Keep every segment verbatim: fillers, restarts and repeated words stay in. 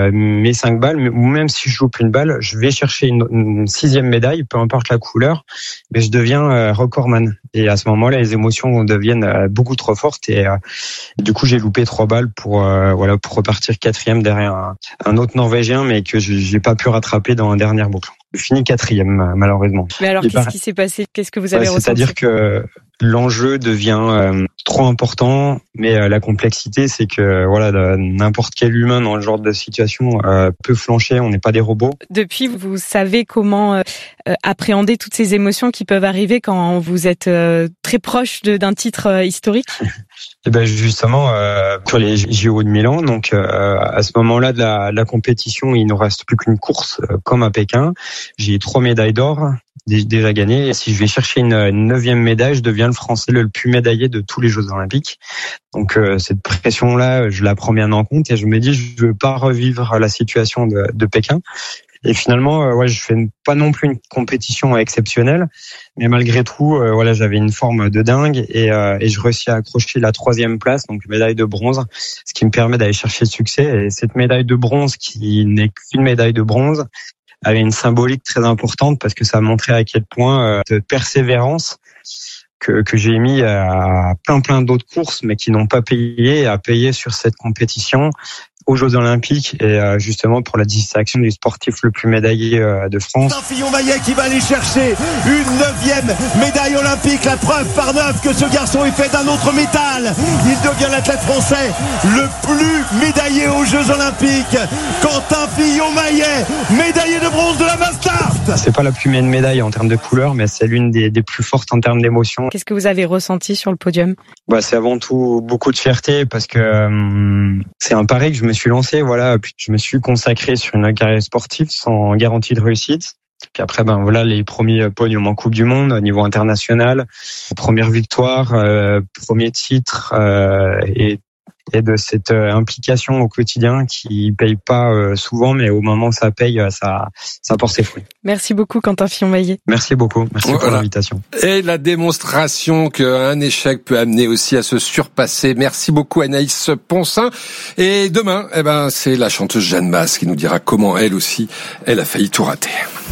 euh, mes cinq balles, mais, ou même si je loupe une balle, je vais chercher une, une sixième médaille, peu importe la couleur, mais je deviens euh, recordman. Et à ce moment-là, les émotions deviennent euh, beaucoup trop fortes et euh, du coup, j'ai loupé trois balles pour euh, voilà pour repartir quatrième derrière un, un autre Norvégien, mais que je j'ai pas pu rattraper dans la dernière boucle. Je finis quatrième malheureusement. Mais alors, et qu'est-ce par... qui s'est passé? Qu'est-ce que vous avez ouais, ressenti? C'est-à-dire que l'enjeu devient euh, trop important, mais euh, la complexité, c'est que voilà, de, n'importe quel humain dans ce genre de situation euh, peut flancher. On n'est pas des robots. Depuis, vous savez comment euh, appréhender toutes ces émotions qui peuvent arriver quand vous êtes euh, très proche de, d'un titre euh, historique. Et ben justement euh, sur les J O de Milan, donc euh, à ce moment-là de la, de la compétition, il ne reste plus qu'une course euh, comme à Pékin. J'ai trois médailles d'or déjà gagnées. Et si je vais chercher une, une neuvième médaille, je deviens le Français le plus médaillé de tous les Jeux Olympiques. Donc euh, cette pression-là, je la prends bien en compte et je me dis je veux pas revivre la situation de, de Pékin. Et finalement, euh, ouais, je fais pas non plus une compétition exceptionnelle, mais malgré tout, euh, voilà, j'avais une forme de dingue et, euh, et je réussis à accrocher la troisième place, donc médaille de bronze, ce qui me permet d'aller chercher le succès. Et cette médaille de bronze, qui n'est qu'une médaille de bronze, avait une symbolique très importante parce que ça montrait à quel point euh, de persévérance que, que j'ai mis à plein plein d'autres courses, mais qui n'ont pas payé, à payer sur cette compétition aux Jeux Olympiques et euh, justement pour la distinction du sportif le plus médaillé euh, de France. C'est Fillon-Maillet qui va aller chercher une neuvième médaille olympique, la preuve par neuf que ce garçon est fait d'un autre métal. Il devient l'athlète français le plus médaillé aux Jeux Olympiques. Quentin Fillon-Maillet, médaillé de bronze de la Mastart. C'est pas la plus belle médaille en termes de couleur, mais c'est l'une des, des plus fortes en termes d'émotion. Qu'est-ce que vous avez ressenti sur le podium? Bah, c'est avant tout beaucoup de fierté parce que euh, c'est un pari que je me suis lancé. Voilà, puis je me suis consacré sur une carrière sportive sans garantie de réussite. Puis après, ben voilà, les premiers podiums en Coupe du Monde au niveau international, première victoire, euh, premier titre euh, et et de cette euh, implication au quotidien qui paye pas euh, souvent, mais au moment où ça paye, ça, ça porte ses fruits. Merci beaucoup, Quentin Fillon-Maillet. Merci beaucoup. Merci voilà. pour l'invitation. Et la démonstration qu'un échec peut amener aussi à se surpasser. Merci beaucoup, Anaïs Poncin. Et demain, eh ben, c'est la chanteuse Jeanne Masse qui nous dira comment elle aussi, elle a failli tout rater.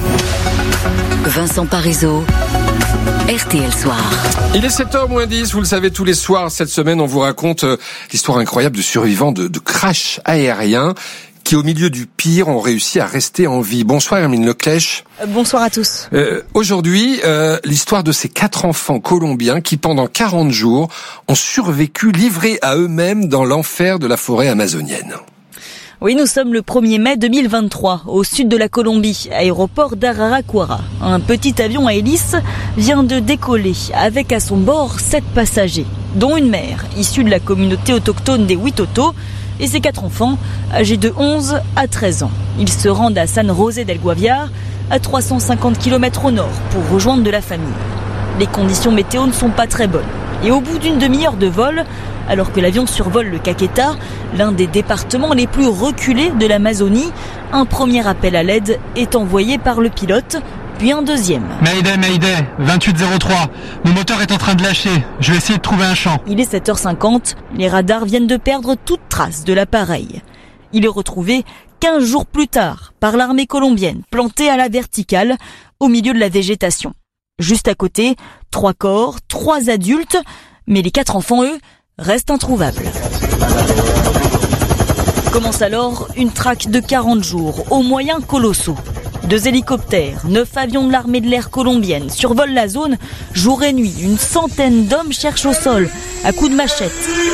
Vincent Parisot, R T L Soir. Il est sept heures moins dix, vous le savez, tous les soirs, cette semaine, on vous raconte l'histoire incroyable de survivants de, de crash aérien qui, au milieu du pire, ont réussi à rester en vie. Bonsoir, Hermine Leclèche. Bonsoir à tous. Euh, aujourd'hui, euh, l'histoire de ces quatre enfants colombiens qui, pendant quarante jours, ont survécu livrés à eux-mêmes dans l'enfer de la forêt amazonienne. Oui, nous sommes le premier mai deux mille vingt-trois, au sud de la Colombie, aéroport d'Araraquara. Un petit avion à hélice vient de décoller avec à son bord sept passagers, dont une mère issue de la communauté autochtone des Witoto et ses quatre enfants âgés de onze à treize ans. Ils se rendent à San José del Guaviare, à trois cent cinquante kilomètres au nord, pour rejoindre de la famille. Les conditions météo ne sont pas très bonnes. Et au bout d'une demi-heure de vol, alors que l'avion survole le Caquetá, l'un des départements les plus reculés de l'Amazonie, un premier appel à l'aide est envoyé par le pilote, puis un deuxième. Mayday, Mayday, vingt-huit zéro trois, mon moteur est en train de lâcher, je vais essayer de trouver un champ. Il est sept heures cinquante, les radars viennent de perdre toute trace de l'appareil. Il est retrouvé quinze jours plus tard par l'armée colombienne, planté à la verticale, au milieu de la végétation. Juste à côté, trois corps, trois adultes, mais les quatre enfants, eux, restent introuvables. Commence alors une traque de quarante jours, aux moyens colossaux. Deux hélicoptères, neuf avions de l'armée de l'air colombienne survolent la zone jour et nuit. Une centaine d'hommes cherchent au sol, à coups de machette.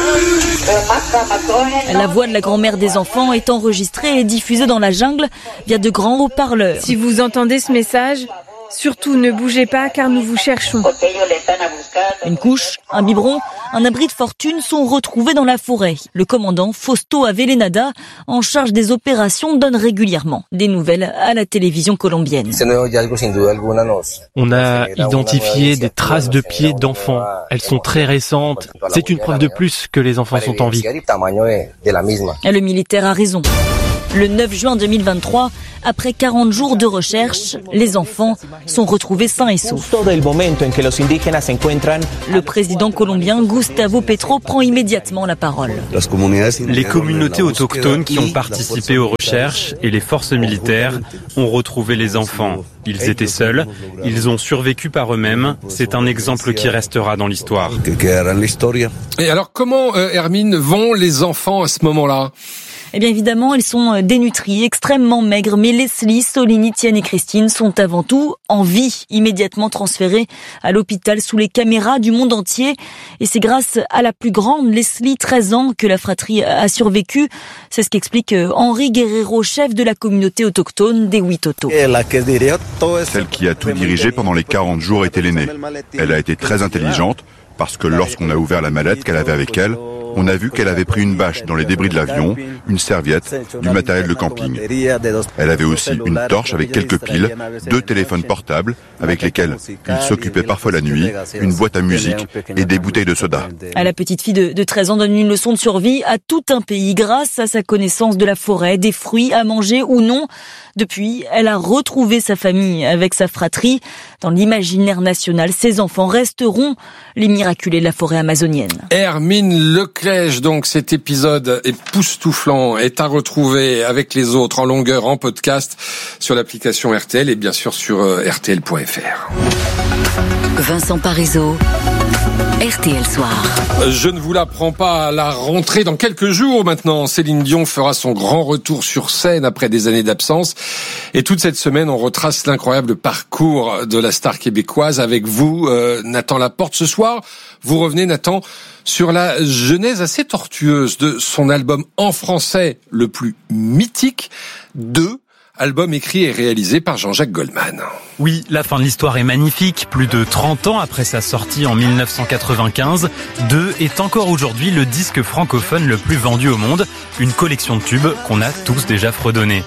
La voix de la grand-mère des enfants est enregistrée et diffusée dans la jungle via de grands haut-parleurs. Si vous entendez ce message, surtout ne bougez pas car nous vous cherchons. Une couche, un biberon, un abri de fortune sont retrouvés dans la forêt. Le commandant Fausto Avelenada, en charge des opérations, donne régulièrement des nouvelles à la télévision colombienne. On a identifié des traces de pieds d'enfants. Elles sont très récentes. C'est une preuve de plus que les enfants sont en vie. Et le militaire a raison. Le neuf juin deux mille vingt-trois, après quarante jours de recherche, les enfants sont retrouvés sains et saufs. Le président colombien Gustavo Petro prend immédiatement la parole. Les communautés autochtones qui ont participé aux recherches et les forces militaires ont retrouvé les enfants. Ils étaient seuls, ils ont survécu par eux-mêmes. C'est un exemple qui restera dans l'histoire. Et alors, comment, euh, Hermine, vont les enfants à ce moment-là ? Eh bien évidemment, ils sont dénutris, extrêmement maigres, mais Leslie, Soligny, Tienne et Christine sont avant tout en vie, immédiatement transférés à l'hôpital sous les caméras du monde entier. Et c'est grâce à la plus grande, Leslie, treize ans, que la fratrie a survécu. C'est ce qu'explique Henri Guerrero, chef de la communauté autochtone des Witoto. Celle qui a tout dirigé pendant les quarante jours était l'aînée. Elle a été très intelligente parce que lorsqu'on a ouvert la mallette qu'elle avait avec elle, on a vu qu'elle avait pris une bâche dans les débris de l'avion, une serviette, du matériel de camping. Elle avait aussi une torche avec quelques piles, deux téléphones portables avec lesquels il s'occupait parfois la nuit, une boîte à musique et des bouteilles de soda. À la petite fille de, de treize ans donne une leçon de survie à tout un pays grâce à sa connaissance de la forêt, des fruits à manger ou non. Depuis, elle a retrouvé sa famille avec sa fratrie. Dans l'imaginaire national, ses enfants resteront les miraculés de la forêt amazonienne. Hermine Leclèche, donc cet épisode époustouflant est à retrouver avec les autres en longueur, en podcast, sur l'application R T L et bien sûr sur R T L point F R. Vincent Parisot, R T L Soir. Je ne vous l'apprends pas, à la rentrée dans quelques jours maintenant, Céline Dion fera son grand retour sur scène après des années d'absence. Et toute cette semaine, on retrace l'incroyable parcours de la star québécoise avec vous, euh, Nathan Laporte. Ce soir, vous revenez, Nathan, sur la genèse assez tortueuse de son album en français le plus mythique, deux. Album écrit et réalisé par Jean-Jacques Goldman. Oui, la fin de l'histoire est magnifique. Plus de trente ans après sa sortie en mille neuf cent quatre-vingt-quinze, deux est encore aujourd'hui le disque francophone le plus vendu au monde. Une collection de tubes qu'on a tous déjà fredonnés.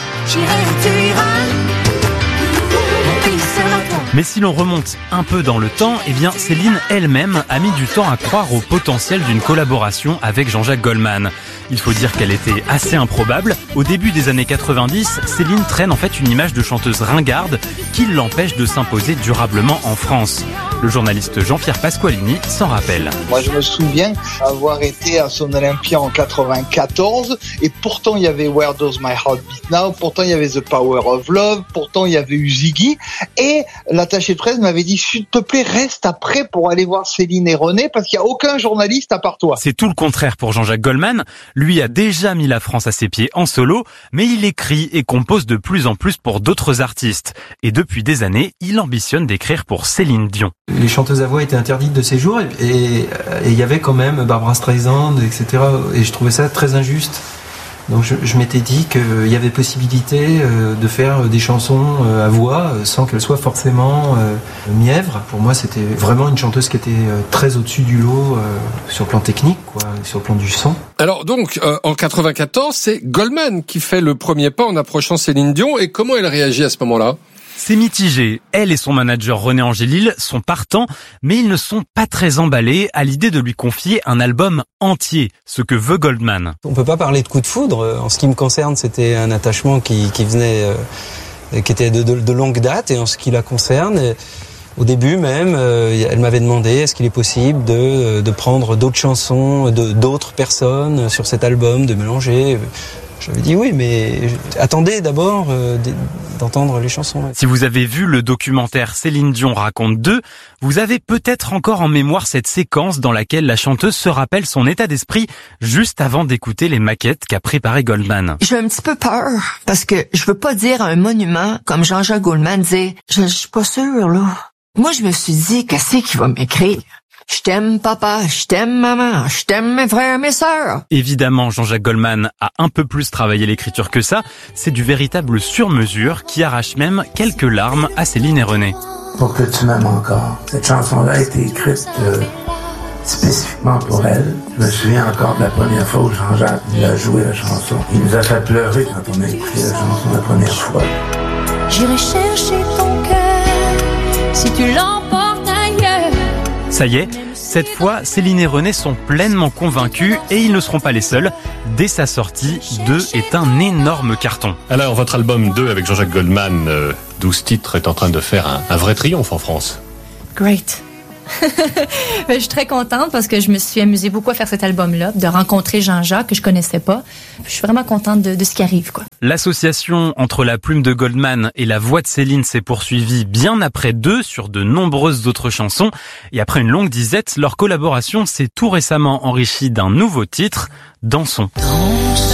Mais si l'on remonte un peu dans le temps, eh bien Céline elle-même a mis du temps à croire au potentiel d'une collaboration avec Jean-Jacques Goldman. Il faut dire qu'elle était assez improbable. Au début des années quatre-vingt-dix, Céline traîne en fait une image de chanteuse ringarde qui l'empêche de s'imposer durablement en France. Le journaliste Jean-Pierre Pasqualini s'en rappelle. Moi, je me souviens avoir été à son Olympia en quatre-vingt-quatorze et pourtant il y avait Where Does My Heart Beat Now, pourtant il y avait The Power of Love, pourtant il y avait eu Ziggy et l'attaché de presse m'avait dit s'il te plaît reste après pour aller voir Céline et René parce qu'il n'y a aucun journaliste à part toi. C'est tout le contraire pour Jean-Jacques Goldman. Lui a déjà mis la France à ses pieds en solo, mais il écrit et compose de plus en plus pour d'autres artistes. Et depuis des années, il ambitionne d'écrire pour Céline Dion. Les chanteuses à voix étaient interdites de séjour et il y avait quand même Barbara Streisand, et cetera. Et je trouvais ça très injuste. Donc je, je m'étais dit qu'il y avait possibilité euh, de faire des chansons euh, à voix euh, sans qu'elles soient forcément euh, mièvres. Pour moi, c'était vraiment une chanteuse qui était euh, très au-dessus du lot euh, sur le plan technique, quoi, sur le plan du son. Alors donc, euh, en quatre-vingt-quatorze, c'est Goldman qui fait le premier pas en approchant Céline Dion. Et comment elle réagit à ce moment-là ? C'est mitigé. Elle et son manager René Angélil sont partants, mais ils ne sont pas très emballés à l'idée de lui confier un album entier, ce que veut Goldman. On peut pas parler de coup de foudre. En ce qui me concerne, c'était un attachement qui, qui venait, euh, qui était de, de, de longue date, et en ce qui la concerne, au début même, euh, elle m'avait demandé est-ce qu'il est possible de, de prendre d'autres chansons, de, d'autres personnes sur cet album, de mélanger. J'avais dit oui, mais attendez d'abord euh, d'entendre les chansons. Si vous avez vu le documentaire Céline Dion raconte deux, vous avez peut-être encore en mémoire cette séquence dans laquelle la chanteuse se rappelle son état d'esprit juste avant d'écouter les maquettes qu'a préparé Goldman. J'ai un petit peu peur parce que je veux pas dire à un monument comme Jean-Jacques Goldman dire je, je suis pas sûre là. Moi je me suis dit qu'est-ce qu'il va m'écrire. Je t'aime papa, je t'aime maman, je t'aime mes frères, mes sœurs. Évidemment, Jean-Jacques Goldman a un peu plus travaillé l'écriture que ça. C'est du véritable sur-mesure qui arrache même quelques larmes à Céline et René. Pour que tu m'aimes encore. Cette chanson-là a été écrite euh, spécifiquement pour elle. Je me souviens encore de la première fois où Jean-Jacques lui a joué la chanson. Il nous a fait pleurer quand on a écouté la chanson la première fois. J'irai chercher ton cœur si tu l'emportes ailleurs. Ça y est, Cette fois, Céline et René sont pleinement convaincus et ils ne seront pas les seuls. Dès sa sortie, deux est un énorme carton. Alors, votre album deux avec Jean-Jacques Goldman, euh, douze titres, est en train de faire un, un vrai triomphe en France. Great. Je suis très contente parce que je me suis amusée beaucoup à faire cet album-là, de rencontrer Jean-Jacques que je connaissais pas. Je suis vraiment contente de, de ce qui arrive, quoi. L'association entre la plume de Goldman et la voix de Céline s'est poursuivie bien après deux sur de nombreuses autres chansons. Et après une longue disette, leur collaboration s'est tout récemment enrichie d'un nouveau titre, Dansons.